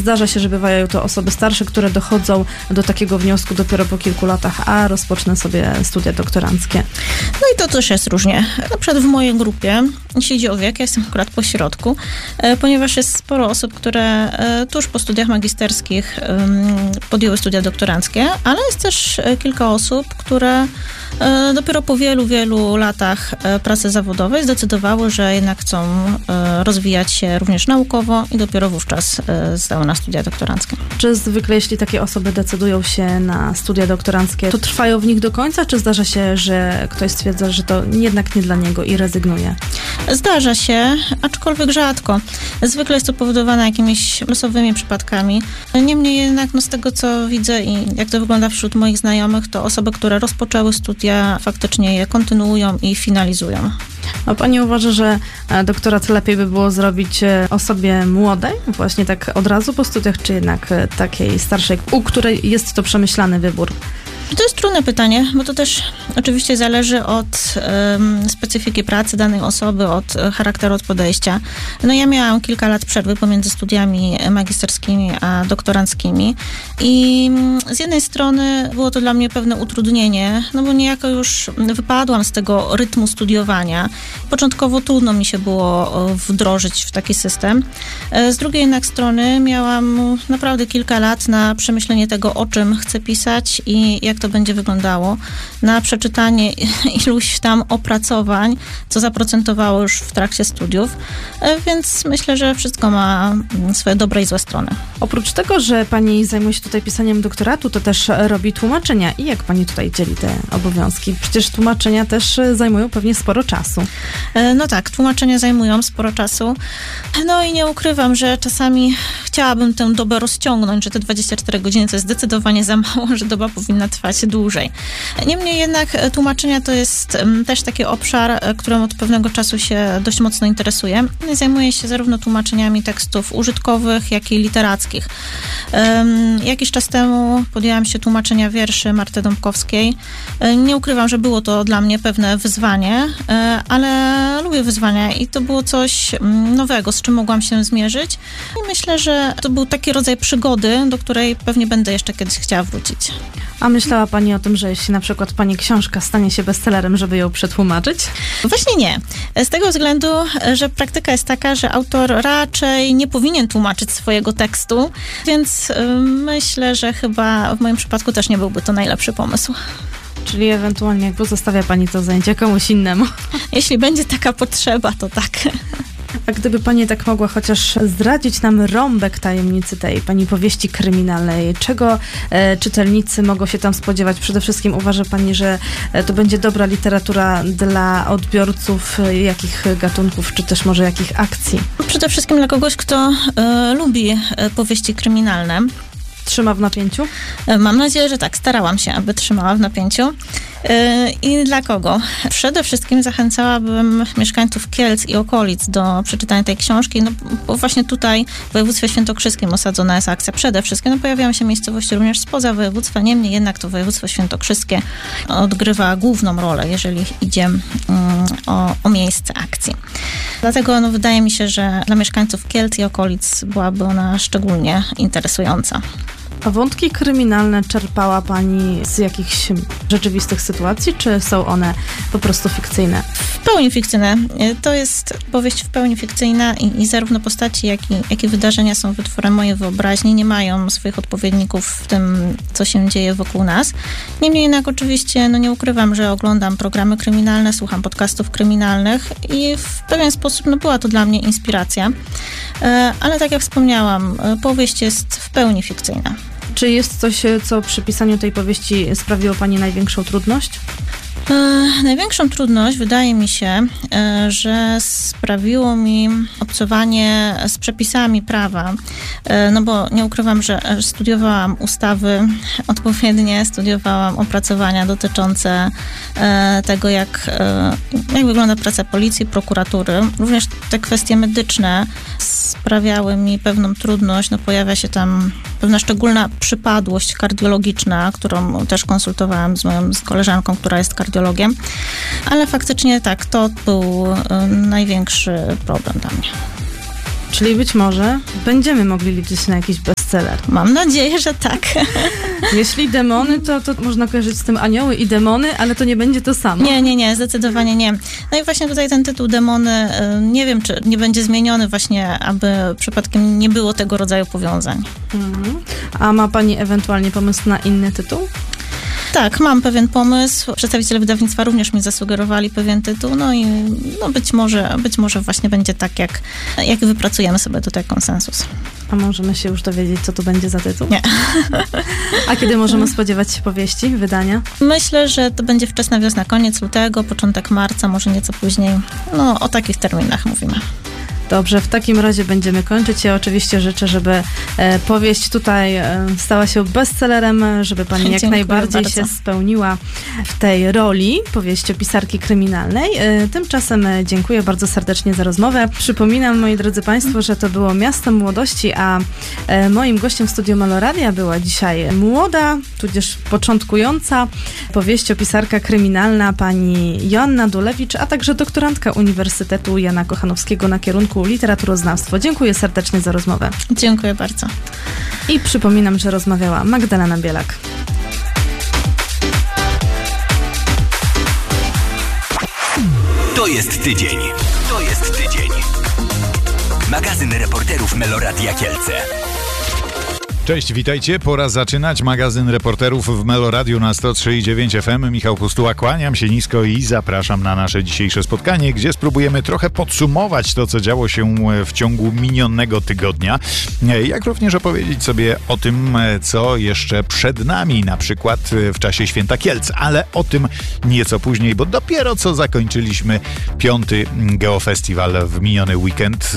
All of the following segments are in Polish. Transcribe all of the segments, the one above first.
zdarza się, że bywają to osoby starsze, które dochodzą do takiego wniosku dopiero po kilku latach, a rozpocznę sobie studia doktoranckie? No i to też jest różnie. Na przykład w mojej grupie siedzi o wiek, ja jestem akurat po środku, ponieważ jest sporo osób, które tuż po studiach magisterskich podjęły studia doktoranckie, ale jest też kilka osób, które dopiero po wielu latach pracy zawodowej zdecydowały, że jednak chcą rozwijać się również naukowo i dopiero wówczas zdały na studia doktoranckie. Czy zwykle, jeśli takie osoby decydują się na studia doktoranckie, to trwają w nich do końca, czy zdarza się, że ktoś stwierdza, że to jednak nie dla niego i rezygnuje? Zdarza się, aczkolwiek rzadko. Zwykle jest to powodowane jakimiś losowymi przypadkami. Niemniej jednak, z tego co widzę i jak to wygląda wśród moich znajomych, to osoby, które rozpoczęły studia, faktycznie je kontynuują i finalizują. A pani uważa, że doktorat lepiej by było zrobić osobie młodej, właśnie tak od razu po studiach, czy jednak takiej starszej, u której jest to przemyślany wybór? To jest trudne pytanie, bo to też oczywiście zależy od specyfiki pracy danej osoby, od charakteru, od podejścia. No ja miałam kilka lat przerwy pomiędzy studiami magisterskimi a doktoranckimi i z jednej strony było to dla mnie pewne utrudnienie, no bo niejako już wypadłam z tego rytmu studiowania. Początkowo trudno mi się było wdrożyć w taki system. Z drugiej jednak strony miałam naprawdę kilka lat na przemyślenie tego, o czym chcę pisać i jak to będzie wyglądało, na przeczytanie iluś tam opracowań, co zaprocentowało już w trakcie studiów, więc myślę, że wszystko ma swoje dobre i złe strony. Oprócz tego, że pani zajmuje się tutaj pisaniem doktoratu, to też robi tłumaczenia. I jak pani tutaj dzieli te obowiązki? Przecież tłumaczenia też zajmują pewnie sporo czasu. No tak, tłumaczenia zajmują sporo czasu. No i nie ukrywam, że czasami chciałabym tę dobę rozciągnąć, że te 24 godziny to jest zdecydowanie za mało, że doba powinna trwać dłużej. Niemniej jednak tłumaczenia to jest też taki obszar, którym od pewnego czasu się dość mocno interesuję. Zajmuję się zarówno tłumaczeniami tekstów użytkowych, jak i literackich. Jakiś czas temu podjęłam się tłumaczenia wierszy Marty Dąbkowskiej. Nie ukrywam, że było to dla mnie pewne wyzwanie, ale lubię wyzwania i to było coś nowego, z czym mogłam się zmierzyć. I myślę, że to był taki rodzaj przygody, do której pewnie będę jeszcze kiedyś chciała wrócić. A myślała pani o tym, że jeśli na przykład pani książka stanie się bestsellerem, żeby ją przetłumaczyć? Właśnie nie. Z tego względu, że praktyka jest taka, że autor raczej nie powinien tłumaczyć swojego tekstu, więc myślę, że chyba w moim przypadku też nie byłby to najlepszy pomysł. Czyli ewentualnie pozostawia pani to zajęcie komuś innemu? Jeśli będzie taka potrzeba, to tak. A gdyby pani tak mogła chociaż zdradzić nam rąbek tajemnicy tej pani powieści kryminalnej, czego czytelnicy mogą się tam spodziewać? Przede wszystkim uważa pani, że to będzie dobra literatura dla odbiorców jakich gatunków, czy też może jakich akcji? Przede wszystkim dla kogoś, kto lubi powieści kryminalne. Trzyma w napięciu? Mam nadzieję, że tak. Starałam się, aby trzymała w napięciu. I dla kogo? Przede wszystkim zachęcałabym mieszkańców Kielc i okolic do przeczytania tej książki, no bo właśnie tutaj w województwie świętokrzyskim osadzona jest akcja. Przede wszystkim pojawiają się miejscowości również spoza województwa, niemniej jednak to województwo świętokrzyskie odgrywa główną rolę, jeżeli idzie o miejsce akcji. Dlatego wydaje mi się, że dla mieszkańców Kielc i okolic byłaby ona szczególnie interesująca. A wątki kryminalne czerpała pani z jakichś rzeczywistych sytuacji, czy są one po prostu fikcyjne? W pełni fikcyjne. To jest powieść w pełni fikcyjna i zarówno postaci, jak i wydarzenia są wytworem mojej wyobraźni, nie mają swoich odpowiedników w tym, co się dzieje wokół nas. Niemniej jednak oczywiście nie ukrywam, że oglądam programy kryminalne, słucham podcastów kryminalnych i w pewien sposób była to dla mnie inspiracja. Ale tak jak wspomniałam, powieść jest w pełni fikcyjna. Czy jest coś, co przy pisaniu tej powieści sprawiło pani największą trudność? Największą trudność wydaje mi się, że sprawiło mi obcowanie z przepisami prawa, no bo nie ukrywam, że studiowałam ustawy odpowiednie, studiowałam opracowania dotyczące tego, jak wygląda praca policji, prokuratury. Również te kwestie medyczne sprawiały mi pewną trudność, pojawia się tam pewna szczególna przypadłość kardiologiczna, którą też konsultowałam z moją koleżanką, która jest kardiologiem, ale faktycznie tak, to był największy problem dla mnie. Czyli być może będziemy mogli liczyć na jakiś bestseller. Mam nadzieję, że tak. Jeśli demony, to można kojarzyć z tym anioły i demony, ale to nie będzie to samo. Nie, zdecydowanie nie. No i właśnie tutaj ten tytuł Demony, nie wiem, czy nie będzie zmieniony właśnie, aby przypadkiem nie było tego rodzaju powiązań. A ma pani ewentualnie pomysł na inny tytuł? Tak, mam pewien pomysł. Przedstawiciele wydawnictwa również mi zasugerowali pewien tytuł, no i być może właśnie będzie tak, jak wypracujemy sobie tutaj konsensus. A możemy się już dowiedzieć, co to będzie za tytuł? Nie. A kiedy możemy spodziewać się powieści, wydania? Myślę, że to będzie wczesna wiosna, koniec lutego, początek marca, może nieco później. No, o takich terminach mówimy. Dobrze, w takim razie będziemy kończyć. Ja oczywiście życzę, żeby powieść tutaj stała się bestsellerem, żeby pani jak najbardziej się spełniła w tej roli powieściopisarki kryminalnej. Tymczasem dziękuję bardzo serdecznie za rozmowę. Przypominam, moi drodzy państwo, że to było Miasto Młodości, a moim gościem w studiu Meloradia była dzisiaj młoda, tudzież początkująca powieściopisarka kryminalna pani Joanna Dulewicz, a także doktorantka Uniwersytetu Jana Kochanowskiego na kierunku literaturoznawstwo. Dziękuję serdecznie za rozmowę. Dziękuję bardzo. I przypominam, że rozmawiała Magdalena Bielak. To jest tydzień. Magazyn reporterów Meloradia Kielce. Cześć, witajcie. Pora zaczynać magazyn reporterów w Meloradiu na 103,9 FM. Michał Pustuła, kłaniam się nisko i zapraszam na nasze dzisiejsze spotkanie, gdzie spróbujemy trochę podsumować to, co działo się w ciągu minionego tygodnia, jak również opowiedzieć sobie o tym, co jeszcze przed nami, na przykład w czasie Święta Kielc, ale o tym nieco później, bo dopiero co zakończyliśmy 5. Geofestiwal w miniony weekend.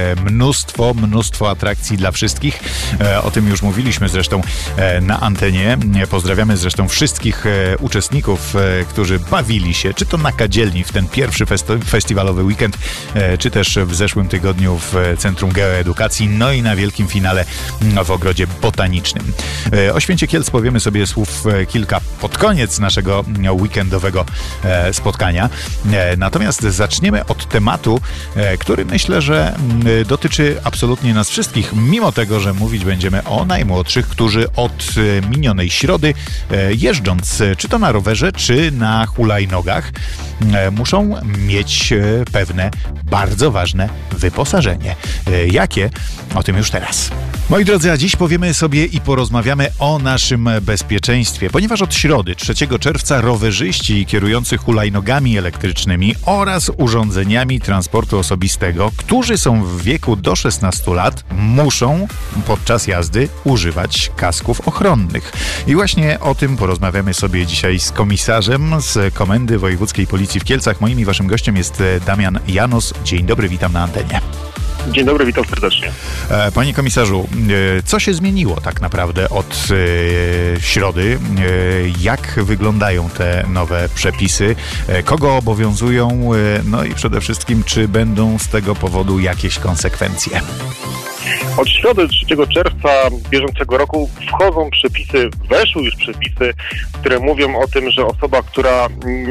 Mnóstwo atrakcji dla wszystkich. O tym już mówiliśmy zresztą na antenie. Pozdrawiamy zresztą wszystkich uczestników, którzy bawili się, czy to na Kadzielni w ten pierwszy festiwalowy weekend, czy też w zeszłym tygodniu w Centrum Geoedukacji, no i na wielkim finale w Ogrodzie Botanicznym. O Święcie Kielc powiemy sobie słów kilka pod koniec naszego weekendowego spotkania. Natomiast zaczniemy od tematu, który myślę, że dotyczy absolutnie nas wszystkich, mimo tego, że mówić będziemy o najmłodszych, którzy od minionej środy, jeżdżąc czy to na rowerze, czy na hulajnogach, muszą mieć pewne bardzo ważne wyposażenie. Jakie? O tym już teraz. Moi drodzy, a dziś powiemy sobie i porozmawiamy o naszym bezpieczeństwie, ponieważ od środy 3 czerwca rowerzyści kierujący hulajnogami elektrycznymi oraz urządzeniami transportu osobistego, którzy są w wieku do 16 lat, muszą podczas jazdy używać kasków ochronnych. I właśnie o tym porozmawiamy sobie dzisiaj z komisarzem z Komendy Wojewódzkiej Policji w Kielcach. Moim i waszym gościem jest Damian Janos. Dzień dobry, witam na antenie. Dzień dobry, witam serdecznie. Panie komisarzu, co się zmieniło tak naprawdę od środy? Jak wyglądają te nowe przepisy? Kogo obowiązują? No i przede wszystkim, czy będą z tego powodu jakieś konsekwencje? Od środy 3 czerwca bieżącego roku weszły już przepisy, które mówią o tym, że osoba, która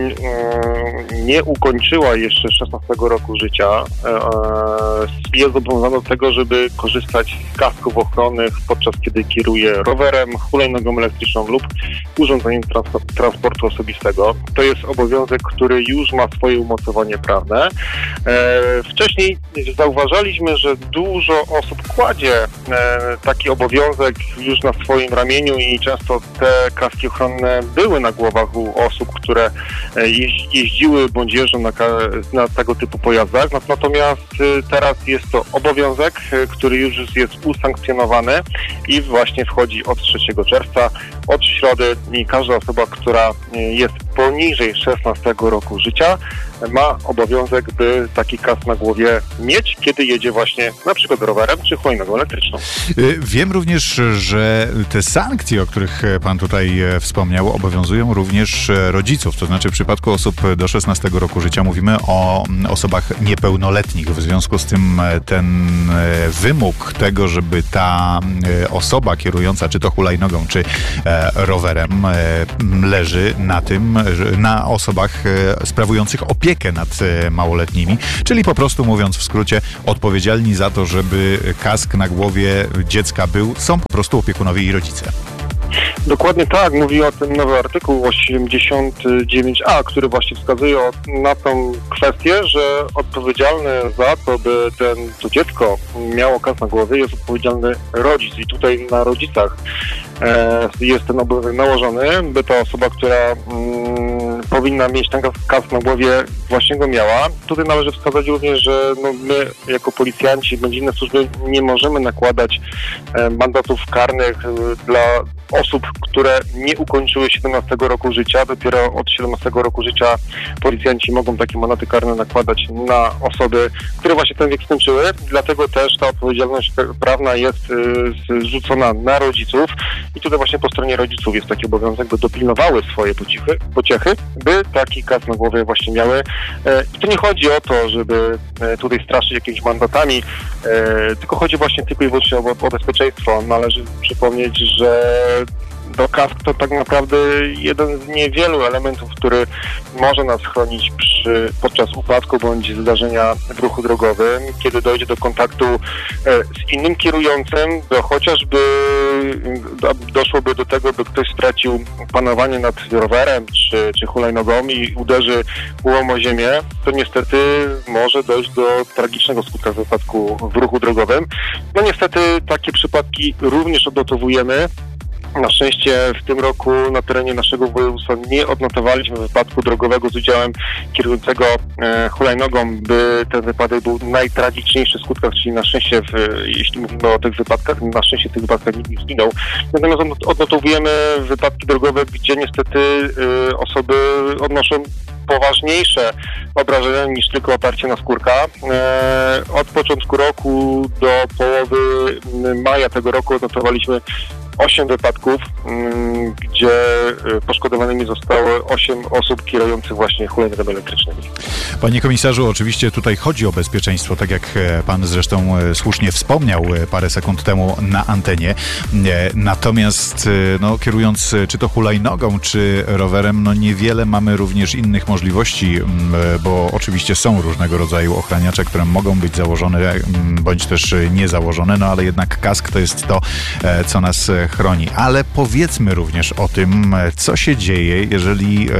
nie ukończyła jeszcze 16 roku życia, jest zobowiązana do tego, żeby korzystać z kasków ochronnych podczas kiedy kieruje rowerem, hulajnogą elektryczną lub urządzeniem transportu osobistego. To jest obowiązek, który już ma swoje umocowanie prawne. Wcześniej zauważaliśmy, że dużo osób kładzie taki obowiązek już na swoim ramieniu i często te kaski ochronne były na głowach u osób, które jeździły bądź jeżdżą na tego typu pojazdach. Natomiast teraz jest to obowiązek, który już jest usankcjonowany i właśnie wchodzi od 3 czerwca, od środy i każda osoba, która jest poniżej 16 roku życia, ma obowiązek, by taki kask na głowie mieć, kiedy jedzie właśnie na przykład rowerem czy hulajnogą elektryczną. Wiem również, że te sankcje, o których pan tutaj wspomniał, obowiązują również rodziców. To znaczy w przypadku osób do 16 roku życia mówimy o osobach niepełnoletnich. W związku z tym ten wymóg tego, żeby ta osoba kierująca czy to hulajnogą, czy rowerem leży na tym, na osobach sprawujących opiekę nad małoletnimi, czyli po prostu mówiąc w skrócie, odpowiedzialni za to, żeby kask na głowie dziecka był, są po prostu opiekunowie i rodzice. Dokładnie tak, mówi o tym nowy artykuł 89a, który właśnie wskazuje na tą kwestię, że odpowiedzialny za to, by to dziecko miało kask na głowie, jest odpowiedzialny rodzic i tutaj na rodzicach jest ten obowiązek nałożony, by ta osoba, która powinna mieć ten kask na głowie, właśnie go miała. Tutaj należy wskazać również, że my jako policjanci bądź inne służby nie możemy nakładać mandatów karnych dla osób, które nie ukończyły 17 roku życia. Dopiero od 17 roku życia policjanci mogą takie mandaty karne nakładać na osoby, które właśnie ten wiek skończyły. Dlatego też ta odpowiedzialność prawna jest zrzucona na rodziców i tutaj właśnie po stronie rodziców jest taki obowiązek, by dopilnowały swoje pociechy, by taki kask na głowie właśnie miały. I tu nie chodzi o to, żeby tutaj straszyć jakimiś mandatami, tylko chodzi właśnie tylko i wyłącznie o bezpieczeństwo. Należy przypomnieć, że kask to tak naprawdę jeden z niewielu elementów, który może nas chronić podczas upadku bądź zdarzenia w ruchu drogowym, kiedy dojdzie do kontaktu z innym kierującym, chociażby doszłoby do tego, by ktoś stracił panowanie nad rowerem czy hulajnogą i uderzy głową o ziemię, to niestety może dojść do tragicznego skutku wypadku w ruchu drogowym. No niestety takie przypadki również odnotowujemy. Na szczęście w tym roku na terenie naszego województwa nie odnotowaliśmy wypadku drogowego z udziałem kierującego hulajnogą, by ten wypadek był najtragiczniejszy w skutkach, czyli na szczęście, jeśli mówimy o tych wypadkach, na szczęście w tych wypadkach nikt nie zginął. Natomiast odnotowujemy wypadki drogowe, gdzie niestety osoby odnoszą poważniejsze obrażenia niż tylko oparcie na skórka. Od początku roku do połowy maja tego roku odnotowaliśmy 8 wypadków, gdzie poszkodowanymi zostało 8 osób kierujących właśnie hulajnogami elektrycznymi. Panie komisarzu, oczywiście tutaj chodzi o bezpieczeństwo, tak jak pan zresztą słusznie wspomniał parę sekund temu na antenie. Natomiast kierując czy to hulajnogą, czy rowerem, niewiele mamy również innych możliwości, bo oczywiście są różnego rodzaju ochraniacze, które mogą być założone, bądź też niezałożone, ale jednak kask to jest to, co nas chroni. Ale powiedzmy również o tym, co się dzieje, jeżeli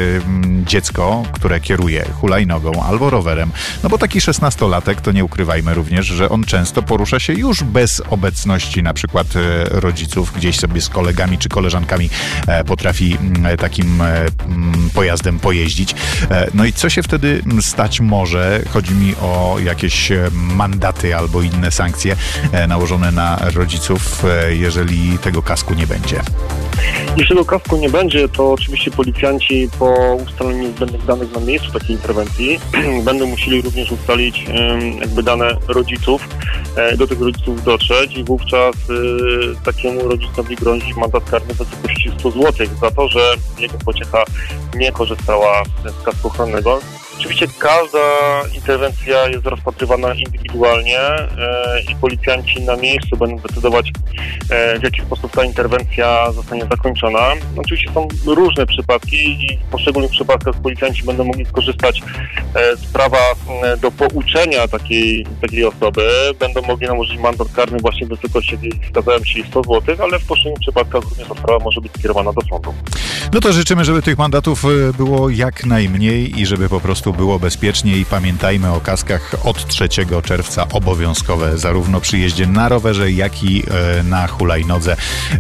dziecko, które kieruje hulajnogą albo rowerem, bo taki 16-latek, to nie ukrywajmy również, że on często porusza się już bez obecności na przykład rodziców, gdzieś sobie z kolegami czy koleżankami potrafi takim pojazdem pojeździć. No i co się wtedy stać może? Chodzi mi o jakieś mandaty albo inne sankcje nałożone na rodziców, jeżeli tego kasku nie będzie. Jeśli tego kasku nie będzie, to oczywiście policjanci po ustaleniu niezbędnych danych na miejscu takiej interwencji będą musieli również ustalić dane rodziców, do tych rodziców dotrzeć i wówczas takiemu rodzicowi grozi mandat karny w wysokości 100 zł za to, że jego pociecha nie korzystała z kasku ochronnego. Oczywiście każda interwencja jest rozpatrywana indywidualnie i policjanci na miejscu będą decydować, w jaki sposób ta interwencja zostanie zakończona. Oczywiście są różne przypadki i w poszczególnych przypadkach policjanci będą mogli skorzystać z prawa do pouczenia takiej osoby. Będą mogli nałożyć mandat karny właśnie w wysokości, wskazałem Ci, 100 zł, ale w poszczególnych przypadkach również ta sprawa może być skierowana do sądu. No to życzymy, żeby tych mandatów było jak najmniej i żeby po prostu było bezpiecznie i pamiętajmy o kaskach od 3 czerwca obowiązkowe, zarówno przy jeździe na rowerze, jak i na hulajnodze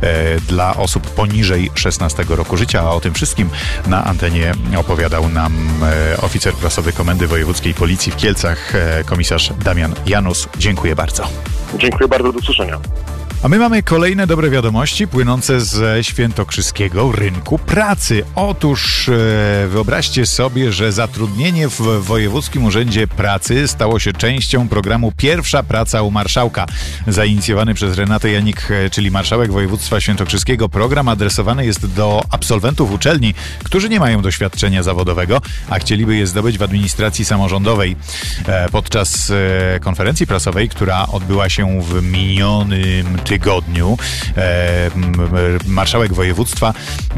dla osób poniżej 16 roku życia, a o tym wszystkim na antenie opowiadał nam oficer prasowy Komendy Wojewódzkiej Policji w Kielcach, komisarz Damian Janus. Dziękuję bardzo. Dziękuję bardzo, do usłyszenia. A my mamy kolejne dobre wiadomości płynące ze świętokrzyskiego rynku pracy. Otóż wyobraźcie sobie, że zatrudnienie w Wojewódzkim Urzędzie Pracy stało się częścią programu Pierwsza Praca u Marszałka. Zainicjowany przez Renatę Janik, czyli marszałek województwa świętokrzyskiego, program adresowany jest do absolwentów uczelni, którzy nie mają doświadczenia zawodowego, a chcieliby je zdobyć w administracji samorządowej. Podczas konferencji prasowej, która odbyła się w minionym tygodniu marszałek województwa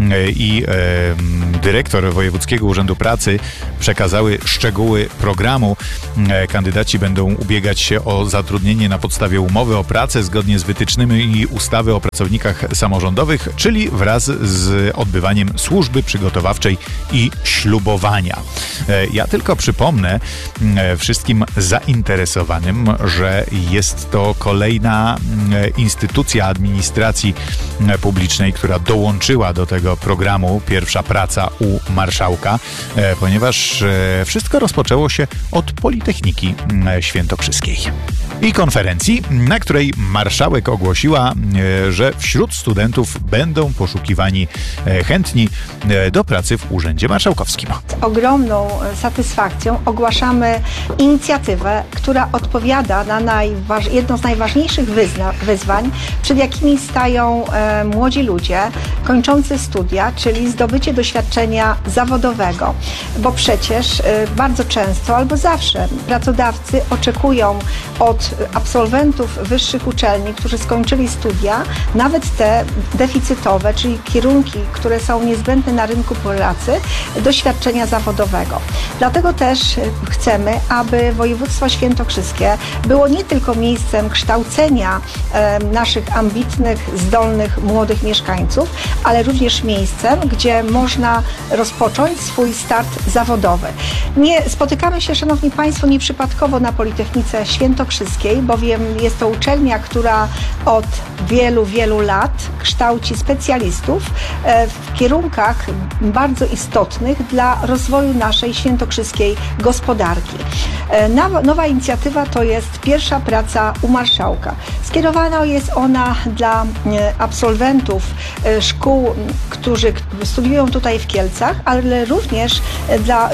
i dyrektor Wojewódzkiego Urzędu Pracy przekazały szczegóły programu. Kandydaci będą ubiegać się o zatrudnienie na podstawie umowy o pracę zgodnie z wytycznymi i ustawy o pracownikach samorządowych, czyli wraz z odbywaniem służby przygotowawczej i ślubowania. Ja tylko przypomnę wszystkim zainteresowanym, że jest to kolejna instytucja administracji publicznej, która dołączyła do tego programu Pierwsza Praca u Marszałka, ponieważ wszystko rozpoczęło się od Politechniki Świętokrzyskiej i konferencji, na której marszałek ogłosiła, że wśród studentów będą poszukiwani chętni do pracy w Urzędzie Marszałkowskim. Z ogromną satysfakcją ogłaszamy inicjatywę, która odpowiada na jedno z najważniejszych wyzwań, przed jakimi stają młodzi ludzie kończący studia, czyli zdobycie doświadczenia zawodowego. Bo przecież bardzo często albo zawsze pracodawcy oczekują od absolwentów wyższych uczelni, którzy skończyli studia, nawet te deficytowe, czyli kierunki, które są niezbędne na rynku pracy, doświadczenia zawodowego. Dlatego też chcemy, aby województwo świętokrzyskie było nie tylko miejscem kształcenia naszych ambitnych, zdolnych, młodych mieszkańców, ale również miejscem, gdzie można rozpocząć swój start zawodowy. Nie spotykamy się, Szanowni Państwo, nieprzypadkowo na Politechnice Świętokrzyskiej, bowiem jest to uczelnia, która od wielu, wielu lat kształci specjalistów w kierunkach bardzo istotnych dla rozwoju naszej świętokrzyskiej gospodarki. Nowa inicjatywa to jest Pierwsza Praca u Marszałka. Skierowana jest ona dla absolwentów szkół, którzy studiują tutaj w Kielcach, ale również dla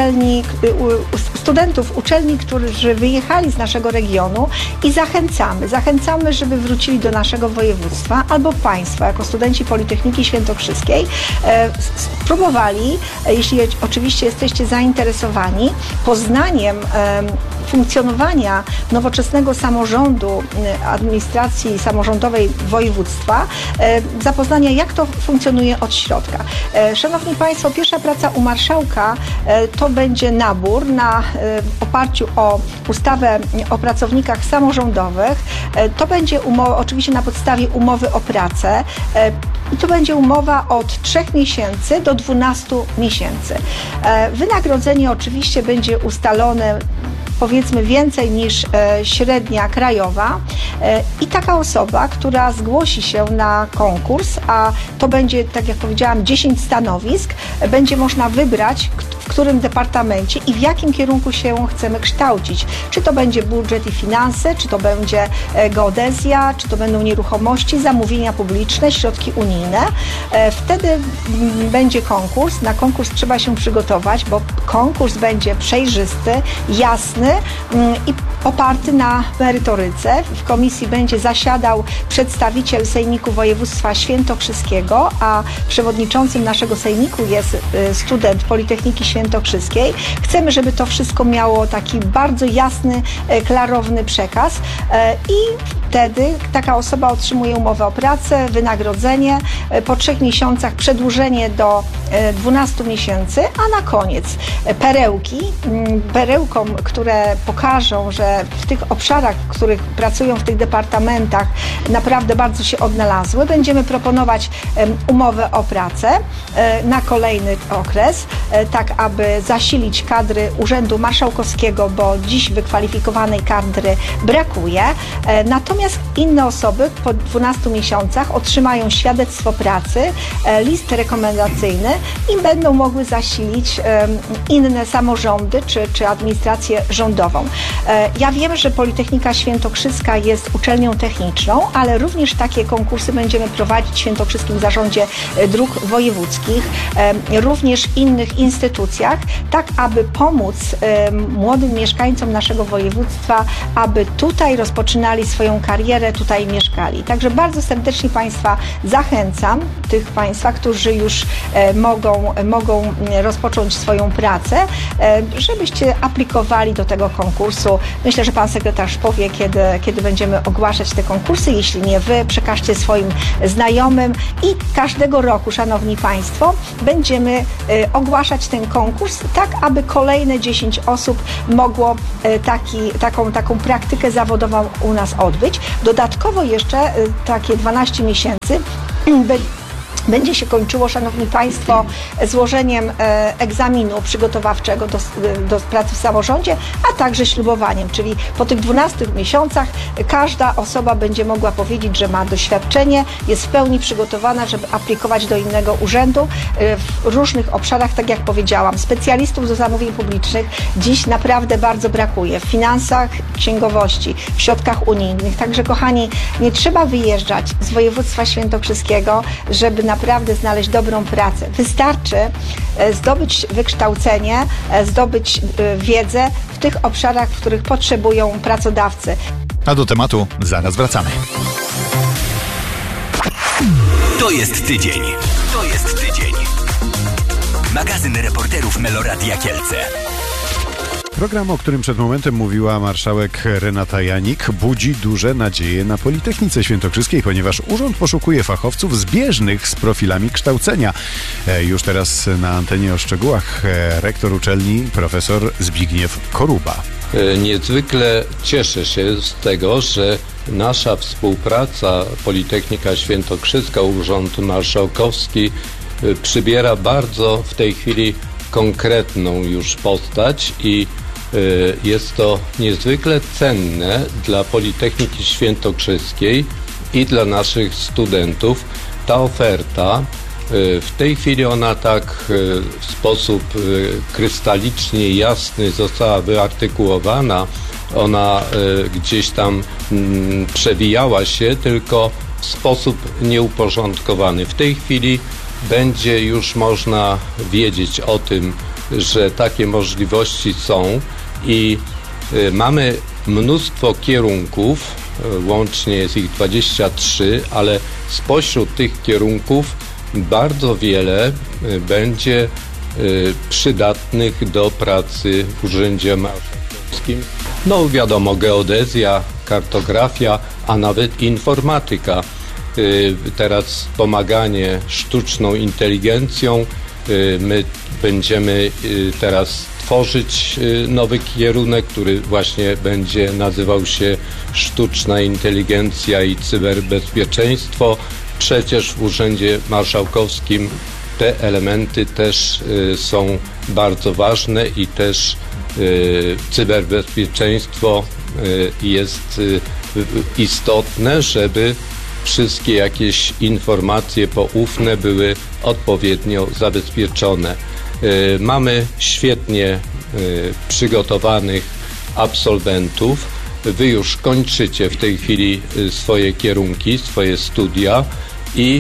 studentów uczelni, którzy wyjechali z naszego regionu i zachęcamy, żeby wrócili do naszego województwa albo Państwo, jako studenci Politechniki Świętokrzyskiej, spróbowali, jeśli oczywiście jesteście zainteresowani, poznaniem funkcjonowania nowoczesnego samorządu, administracji samorządowej województwa, zapoznania, jak to funkcjonuje od środka. Szanowni Państwo, Pierwsza Praca u Marszałka to będzie nabór na oparciu o ustawę o pracownikach samorządowych. To będzie umowa, oczywiście na podstawie umowy o pracę, i to będzie umowa od 3 miesięcy do 12 miesięcy. Wynagrodzenie oczywiście będzie ustalone, powiedzmy, więcej niż średnia krajowa, i taka osoba, która zgłosi się na konkurs, a to będzie, tak jak powiedziałam, 10 stanowisk, będzie można wybrać, w którym departamencie i w jakim kierunku się chcemy kształcić. Czy to będzie budżet i finanse, czy to będzie geodezja, czy to będą nieruchomości, zamówienia publiczne, środki unijne. Wtedy będzie konkurs. Na konkurs trzeba się przygotować, bo konkurs będzie przejrzysty, jasny i oparty na merytoryce. W komisji będzie zasiadał przedstawiciel Sejmiku Województwa Świętokrzyskiego, a przewodniczącym naszego Sejmiku jest student Politechniki Świętokrzyskiej. Chcemy, żeby to wszystko miało taki bardzo jasny, klarowny przekaz i wtedy taka osoba otrzymuje umowę o pracę, wynagrodzenie, po 3 miesiącach przedłużenie do 12 miesięcy, a na koniec perełkom, które pokażą, że w tych obszarach, w których pracują w tych departamentach, naprawdę bardzo się odnalazły. Będziemy proponować umowę o pracę na kolejny okres, tak aby zasilić kadry Urzędu Marszałkowskiego, bo dziś wykwalifikowanej kadry brakuje. Natomiast inne osoby po 12 miesiącach otrzymają świadectwo pracy, list rekomendacyjny i będą mogły zasilić inne samorządy czy administrację rządową. Ja wiem, że Politechnika Świętokrzyska jest uczelnią techniczną, ale również takie konkursy będziemy prowadzić w Świętokrzyskim Zarządzie Dróg Wojewódzkich, również w innych instytucjach, tak aby pomóc młodym mieszkańcom naszego województwa, aby tutaj rozpoczynali swoją karierę, tutaj mieszkali. Także bardzo serdecznie Państwa zachęcam, tych Państwa, którzy już mogą rozpocząć swoją pracę, żebyście aplikowali do tego konkursu. Myślę, że Pan Sekretarz powie, kiedy będziemy ogłaszać te konkursy. Jeśli nie Wy, przekażcie swoim znajomym i każdego roku, Szanowni Państwo, będziemy ogłaszać ten konkurs tak, aby kolejne 10 osób mogło taką praktykę zawodową u nas odbyć. Dodatkowo jeszcze takie 12 miesięcy będzie się kończyło, Szanowni Państwo, złożeniem egzaminu przygotowawczego do pracy w samorządzie, a także ślubowaniem, czyli po tych 12 miesiącach każda osoba będzie mogła powiedzieć, że ma doświadczenie, jest w pełni przygotowana, żeby aplikować do innego urzędu w różnych obszarach, tak jak powiedziałam. Specjalistów do zamówień publicznych dziś naprawdę bardzo brakuje. W finansach, księgowości, w środkach unijnych. Także, kochani, nie trzeba wyjeżdżać z województwa świętokrzyskiego, żeby naprawdę znaleźć dobrą pracę. Wystarczy zdobyć wykształcenie, zdobyć wiedzę w tych obszarach, w których potrzebują pracodawcy. A do tematu zaraz wracamy. To jest tydzień. To jest tydzień. Magazyn reporterów Meloradia Kielce. Program, o którym przed momentem mówiła marszałek Renata Janik, budzi duże nadzieje na Politechnice Świętokrzyskiej, ponieważ urząd poszukuje fachowców zbieżnych z profilami kształcenia. Już teraz na antenie o szczegółach rektor uczelni, profesor Zbigniew Koruba. Niezwykle cieszę się z tego, że nasza współpraca Politechnika Świętokrzyska, Urząd Marszałkowski przybiera bardzo w tej chwili konkretną już postać i jest to niezwykle cenne dla Politechniki Świętokrzyskiej i dla naszych studentów. Ta oferta, w tej chwili ona tak w sposób krystalicznie jasny została wyartykułowana. Ona gdzieś tam przewijała się, tylko w sposób nieuporządkowany. W tej chwili będzie już można wiedzieć o tym, że takie możliwości są i mamy mnóstwo kierunków, łącznie jest ich 23, ale spośród tych kierunków bardzo wiele będzie przydatnych do pracy w Urzędzie Marszałkowskim. No wiadomo, geodezja, kartografia, a nawet informatyka. Teraz wspomaganie sztuczną inteligencją. My będziemy teraz tworzyć nowy kierunek, który właśnie będzie nazywał się Sztuczna Inteligencja i Cyberbezpieczeństwo. Przecież w Urzędzie Marszałkowskim te elementy też są bardzo ważne i też cyberbezpieczeństwo jest istotne, żeby wszystkie jakieś informacje poufne były odpowiednio zabezpieczone. Mamy świetnie przygotowanych absolwentów. Wy już kończycie w tej chwili swoje kierunki, swoje studia i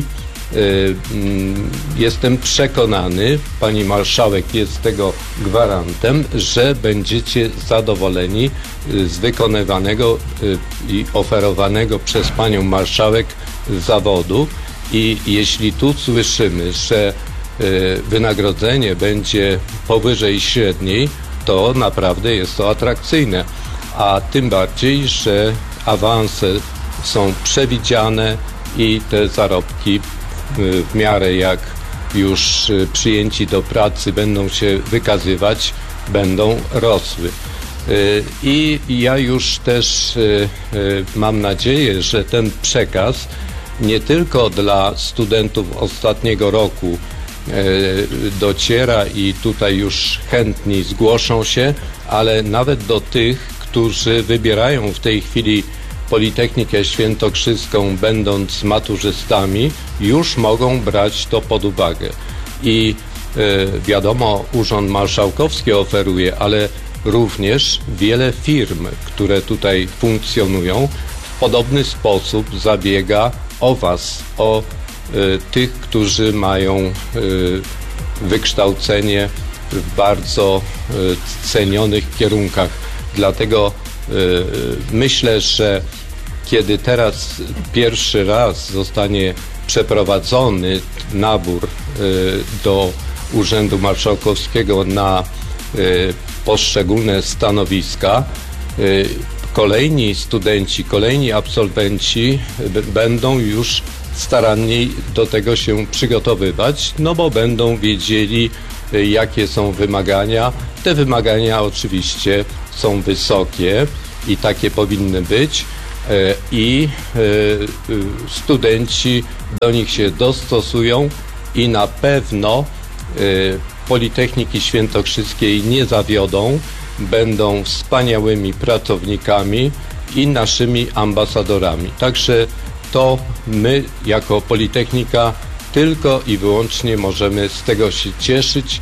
jestem przekonany, pani marszałek jest tego gwarantem, że będziecie zadowoleni z wykonywanego i oferowanego przez panią marszałek zawodu i jeśli tu słyszymy, że wynagrodzenie będzie powyżej średniej, to naprawdę jest to atrakcyjne, a tym bardziej, że awanse są przewidziane i te zarobki w miarę jak już przyjęci do pracy będą się wykazywać, będą rosły. I ja już też mam nadzieję, że ten przekaz nie tylko dla studentów ostatniego roku dociera i tutaj już chętni zgłoszą się, ale nawet do tych, którzy wybierają w tej chwili Politechnikę Świętokrzyską, będąc maturzystami, już mogą brać to pod uwagę. I wiadomo, Urząd Marszałkowski oferuje, ale również wiele firm, które tutaj funkcjonują, w podobny sposób zabiega o Was, o tych, którzy mają wykształcenie w bardzo cenionych kierunkach. Dlatego myślę, że kiedy teraz pierwszy raz zostanie przeprowadzony nabór do Urzędu Marszałkowskiego na poszczególne stanowiska, kolejni studenci, kolejni absolwenci będą już staranniej do tego się przygotowywać, no bo będą wiedzieli, jakie są wymagania. Te wymagania oczywiście są wysokie i takie powinny być i studenci do nich się dostosują i na pewno Politechniki Świętokrzyskiej nie zawiodą, będą wspaniałymi pracownikami i naszymi ambasadorami. Także to my jako Politechnika tylko i wyłącznie możemy z tego się cieszyć,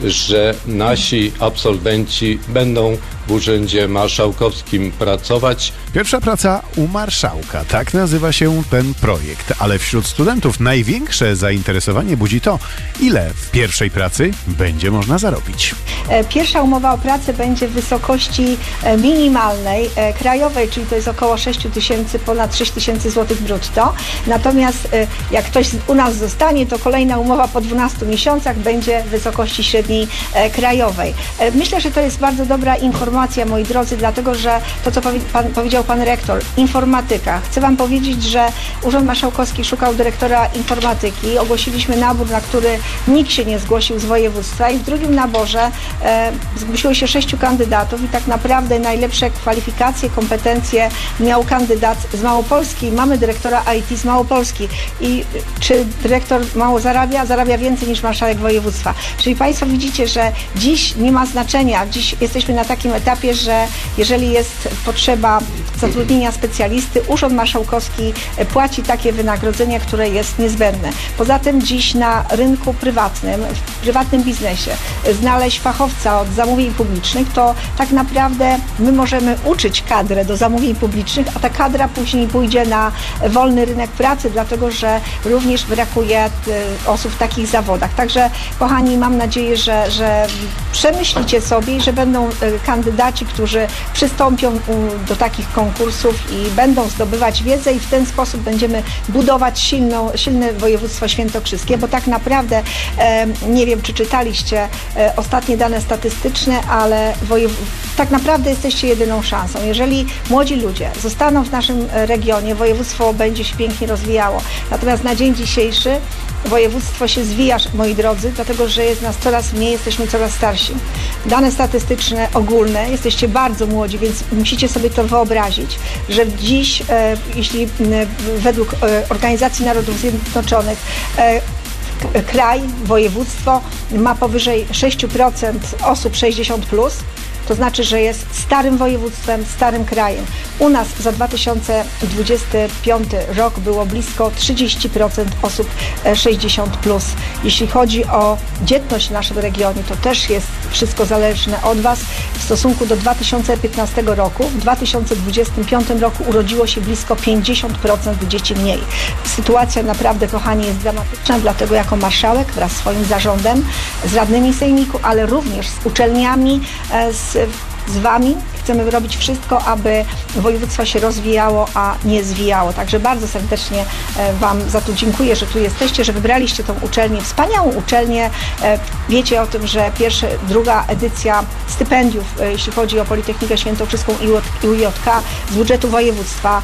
że nasi absolwenci będą w Urzędzie Marszałkowskim pracować. Pierwsza praca u marszałka, tak nazywa się ten projekt, ale wśród studentów największe zainteresowanie budzi to, ile w pierwszej pracy będzie można zarobić. Pierwsza umowa o pracę będzie w wysokości minimalnej, krajowej, czyli to jest około 6 tysięcy, ponad 6 tysięcy złotych brutto. Natomiast jak ktoś u nas zostanie, to kolejna umowa po 12 miesiącach będzie w wysokości średniej krajowej. Myślę, że to jest bardzo dobra informacja, moi drodzy, dlatego, że to, co powiedział pan rektor, informatyka. Chcę wam powiedzieć, że Urząd Marszałkowski szukał dyrektora informatyki. Ogłosiliśmy nabór, na który nikt się nie zgłosił z województwa i w drugim naborze zgłosiło się 6 kandydatów i tak naprawdę najlepsze kwalifikacje, kompetencje miał kandydat z Małopolski. Mamy dyrektora IT z Małopolski i czy dyrektor mało zarabia? Zarabia więcej niż marszałek województwa. Czyli państwo widzicie, że dziś nie ma znaczenia. Dziś jesteśmy na takim etapie, że jeżeli jest potrzeba zatrudnienia specjalisty, Urząd Marszałkowski płaci takie wynagrodzenie, które jest niezbędne. Poza tym dziś na rynku prywatnym, w prywatnym biznesie znaleźć fachowca od zamówień publicznych, to tak naprawdę my możemy uczyć kadrę do zamówień publicznych, a ta kadra później pójdzie na wolny rynek pracy, dlatego że również brakuje osób w takich zawodach. Także kochani, mam nadzieję, że przemyślicie sobie i że będą kandydaci, którzy przystąpią do takich konkursów i będą zdobywać wiedzę i w ten sposób będziemy budować silne województwo świętokrzyskie, bo tak naprawdę, nie wiem, czy czytaliście ostatnie dane statystyczne, ale tak naprawdę jesteście jedyną szansą. Jeżeli młodzi ludzie zostaną w naszym regionie, województwo będzie się pięknie rozwijało. Natomiast na dzień dzisiejszy województwo się zwija, moi drodzy, dlatego że jest nas coraz mniej, jesteśmy coraz starsi. Dane statystyczne ogólne, jesteście bardzo młodzi, więc musicie sobie to wyobrazić, że dziś, jeśli według Organizacji Narodów Zjednoczonych kraj, województwo ma powyżej 6% osób 60+, to znaczy, że jest starym województwem, starym krajem. U nas za 2025 rok było blisko 30% osób 60+. Jeśli chodzi o dzietność w naszym regionie, to też jest wszystko zależne od Was. W stosunku do 2015 roku, w 2025 roku urodziło się blisko 50% dzieci mniej. Sytuacja naprawdę, kochani, jest dramatyczna, dlatego jako marszałek wraz z swoim zarządem, z radnymi sejmiku, ale również z uczelniami, z Wami chcemy robić wszystko, aby województwo się rozwijało, a nie zwijało. Także bardzo serdecznie Wam za to dziękuję, że tu jesteście, że wybraliście tą uczelnię, wspaniałą uczelnię. Wiecie o tym, że druga edycja stypendiów, jeśli chodzi o Politechnikę Świętokrzyską i UJK z budżetu województwa,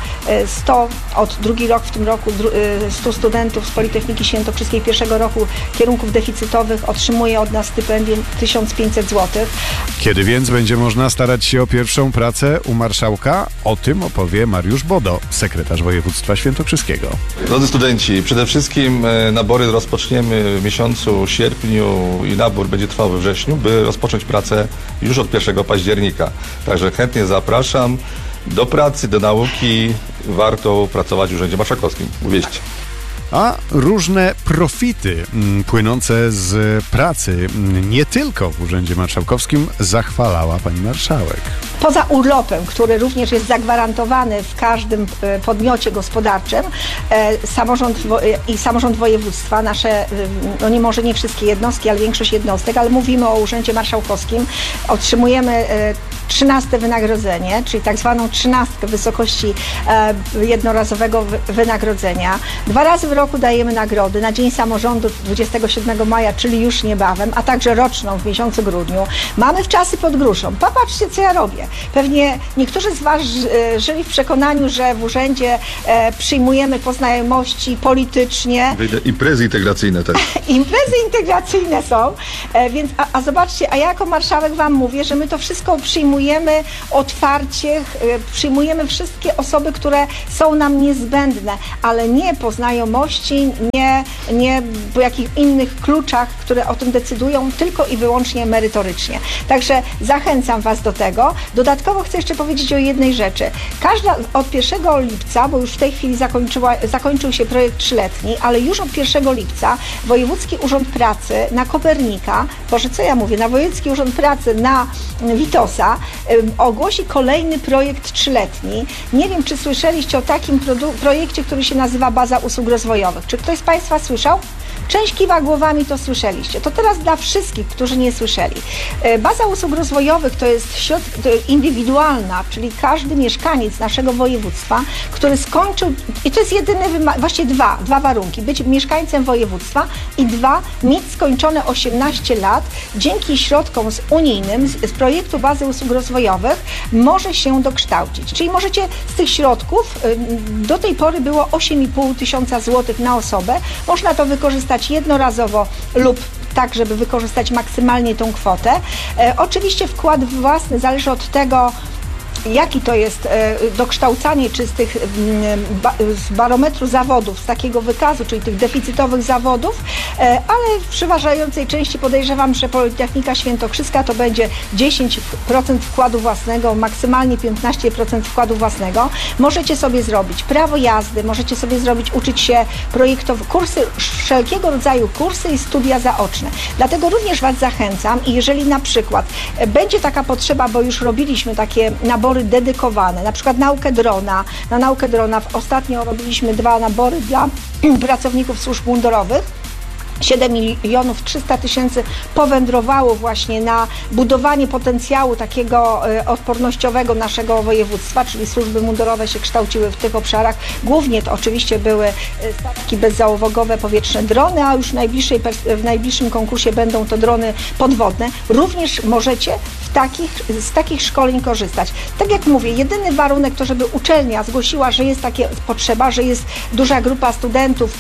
drugi rok w tym roku 100 studentów z Politechniki Świętokrzyskiej pierwszego roku kierunków deficytowych otrzymuje od nas stypendium 1500 zł. Kiedy więc będzie można starać się o pierwszą pracę u marszałka? O tym opowie Mariusz Bodo, sekretarz województwa świętokrzyskiego. Drodzy studenci, przede wszystkim nabory rozpoczniemy w miesiącu sierpniu i nabór będzie trwał we wrześniu, by rozpocząć pracę już od 1 października. Także chętnie zapraszam do pracy, do nauki. Warto pracować w Urzędzie Marszałkowskim. Uwierzcie. A różne profity płynące z pracy nie tylko w Urzędzie Marszałkowskim zachwalała pani marszałek. Poza urlopem, który również jest zagwarantowany w każdym podmiocie gospodarczym, samorząd województwa, nasze, no może nie wszystkie jednostki, ale większość jednostek, ale mówimy o Urzędzie Marszałkowskim, otrzymujemy 13. wynagrodzenie, czyli tak zwaną 13 w wysokości jednorazowego wynagrodzenia. 2 razy w roku dajemy nagrody na Dzień Samorządu 27 maja, czyli już niebawem, a także roczną w miesiącu grudniu. Mamy wczasy pod gruszą. Popatrzcie, co ja robię. Pewnie niektórzy z Was żyli w przekonaniu, że w urzędzie przyjmujemy po znajomości politycznie. Imprezy integracyjne też. Imprezy integracyjne są, więc a zobaczcie, a ja jako marszałek Wam mówię, że my to wszystko przyjmujemy otwarcie, przyjmujemy wszystkie osoby, które są nam niezbędne, ale nie po znajomości, nie po jakichś innych kluczach, które o tym decydują, tylko i wyłącznie merytorycznie. Także zachęcam Was do tego. Dodatkowo chcę jeszcze powiedzieć o jednej rzeczy. Od 1 lipca, bo już w tej chwili zakończył się projekt 3-letni, ale już od 1 lipca Wojewódzki Urząd Pracy na Kopernika, Boże, co ja mówię, na Wojewódzki Urząd Pracy na Witosa ogłosi kolejny projekt 3-letni. Nie wiem, czy słyszeliście o takim projekcie, który się nazywa Baza Usług Rozwojowych. Czy ktoś z Państwa słyszał? Część kiwa głowami, to słyszeliście. To teraz dla wszystkich, którzy nie słyszeli. Baza usług rozwojowych to jest indywidualna, czyli każdy mieszkaniec naszego województwa, który skończył, i to jest jedyny, właściwie dwa warunki, być mieszkańcem województwa i 2, mieć skończone 18 lat, dzięki środkom unijnym z projektu Bazy Usług Rozwojowych może się dokształcić. Czyli możecie z tych środków, do tej pory było 8,5 tysiąca złotych na osobę, można to wykorzystać jednorazowo lub tak, żeby wykorzystać maksymalnie tą kwotę. Oczywiście wkład własny zależy od tego, jaki to jest dokształcanie, czy z tych z barometru zawodów, z takiego wykazu, czyli tych deficytowych zawodów, ale w przeważającej części podejrzewam, że Politechnika Świętokrzyska to będzie 10% wkładu własnego, maksymalnie 15% wkładu własnego. Możecie sobie zrobić prawo jazdy, możecie sobie uczyć się kursy, wszelkiego rodzaju kursy i studia zaoczne. Dlatego również Was zachęcam i jeżeli na przykład będzie taka potrzeba, bo już robiliśmy takie nabory dedykowane, na przykład naukę drona. Na naukę drona ostatnio robiliśmy 2 nabory dla pracowników służb mundurowych. 7 300 000 powędrowało właśnie na budowanie potencjału takiego odpornościowego naszego województwa, czyli służby mundurowe się kształciły w tych obszarach. Głównie to oczywiście były statki bezzałogowe, powietrzne drony, a już w najbliższym konkursie będą to drony podwodne. Również możecie z takich szkoleń korzystać. Tak jak mówię, jedyny warunek to, żeby uczelnia zgłosiła, że jest taka potrzeba, że jest duża grupa studentów,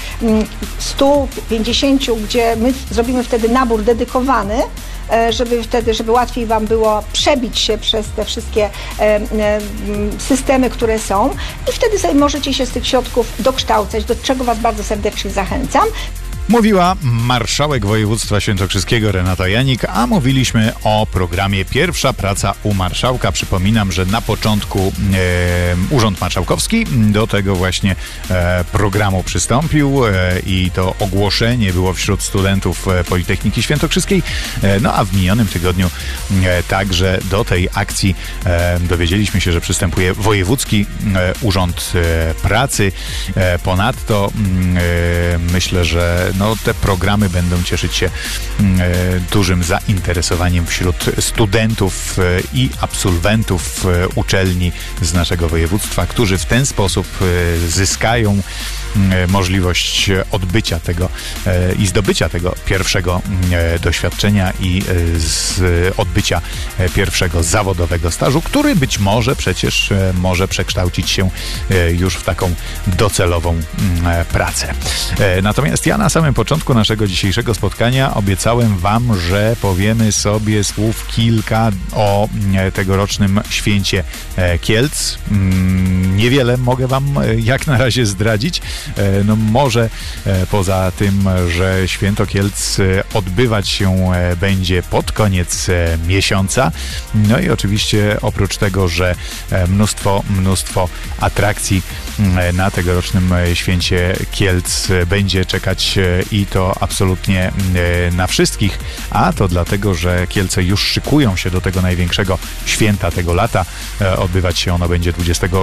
150, gdzie my zrobimy wtedy nabór dedykowany, żeby łatwiej Wam było przebić się przez te wszystkie systemy, które są i wtedy sobie możecie się z tych środków dokształcać, do czego Was bardzo serdecznie zachęcam. Mówiła marszałek województwa świętokrzyskiego Renata Janik, a mówiliśmy o programie Pierwsza Praca u Marszałka. Przypominam, że na początku Urząd Marszałkowski do tego właśnie programu przystąpił i to ogłoszenie było wśród studentów Politechniki Świętokrzyskiej. No a w minionym tygodniu także do tej akcji dowiedzieliśmy się, że przystępuje Wojewódzki Urząd Pracy. Ponadto myślę, że te programy będą cieszyć się dużym zainteresowaniem wśród studentów i absolwentów uczelni z naszego województwa, którzy w ten sposób zyskają możliwość odbycia tego i zdobycia tego pierwszego doświadczenia i odbycia pierwszego zawodowego stażu, który być może przecież może przekształcić się już w taką docelową pracę. Natomiast ja na samym początku naszego dzisiejszego spotkania obiecałem Wam, że powiemy sobie słów kilka o tegorocznym święcie Kielc. Niewiele mogę Wam jak na razie zdradzić. Może poza tym, że Święto Kielc odbywać się będzie pod koniec miesiąca. No i oczywiście oprócz tego, że mnóstwo atrakcji na tegorocznym święcie Kielc będzie czekać i to absolutnie na wszystkich, a to dlatego, że Kielce już szykują się do tego największego święta tego lata. Odbywać się ono będzie 26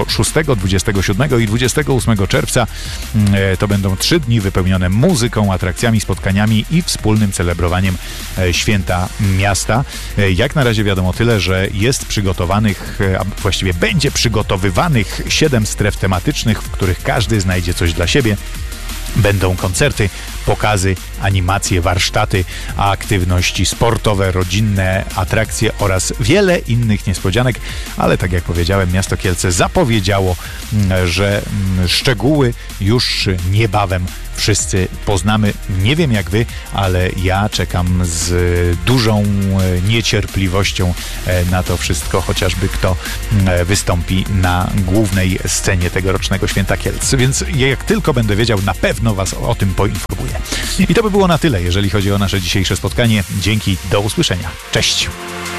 27 i 28 czerwca. To będą 3 dni wypełnione muzyką, atrakcjami, spotkaniami i wspólnym celebrowaniem święta miasta. Jak na razie wiadomo tyle, że jest przygotowanych, a właściwie będzie przygotowywanych 7 stref tematycznych, w których każdy znajdzie coś dla siebie. Będą koncerty, pokazy, animacje, warsztaty, aktywności sportowe, rodzinne, atrakcje oraz wiele innych niespodzianek, ale tak jak powiedziałem, miasto Kielce zapowiedziało, że szczegóły już niebawem wszyscy poznamy. Nie wiem jak wy, ale ja czekam z dużą niecierpliwością na to wszystko, chociażby kto wystąpi na głównej scenie tegorocznego Święta Kielc. Więc jak tylko będę wiedział, na pewno was o tym poinformuję. I to by było na tyle, jeżeli chodzi o nasze dzisiejsze spotkanie. Dzięki, do usłyszenia. Cześć!